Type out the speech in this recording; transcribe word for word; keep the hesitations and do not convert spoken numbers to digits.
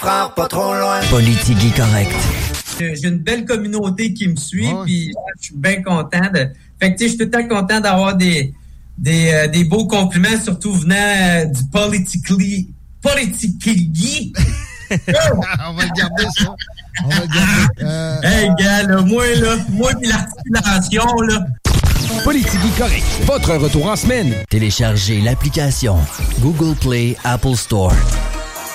Frère, pas trop loin. Politique correct. J'ai une belle communauté qui me suit, oh. Puis je suis bien content de. Fait que tu sais, je suis tout le temps content d'avoir des des, euh, des beaux compliments, surtout venant euh, du politically politically. On va garder ça. On va garder. Euh... Hey gars, là, moi là, moi puis l'articulation là. Politique correct. Votre retour en semaine. Téléchargez l'application Google Play, Apple Store.